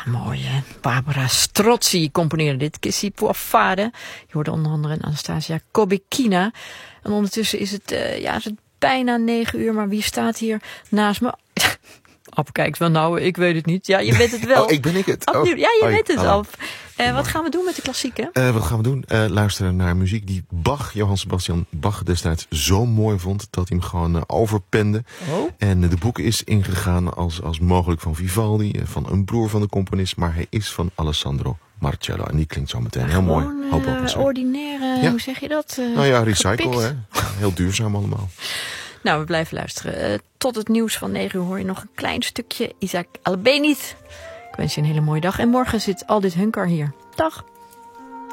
mooi hè. Barbara Strozzi componeerde dit. Che si può fare. Je hoorde onder andere Anastasia Kobekina. En ondertussen is het, is het bijna 9 uur. Maar wie staat hier naast me? Ab kijkt wel, nou, ik weet het niet. Ja, je weet het wel. Oh, ben ik het? Ja, je weet het al. Wat gaan we doen met de klassieken? Wat gaan we doen? Luisteren naar muziek die Johann Sebastian Bach destijds zo mooi vond dat hij hem gewoon overpende. Oh. En de boek is ingegaan als mogelijk van Vivaldi, van een broer van de componist, maar hij is van Alessandro Marcello. En die klinkt zo meteen heel mooi. Ordinaire, hoe zeg je dat? Recycle, hè? Heel duurzaam allemaal. Nou, we blijven luisteren. Tot het nieuws van 9 uur hoor je nog een klein stukje Isaac Albéniz. Ik wens je een hele mooie dag. En morgen zit Aldit Hunkar hier. Dag.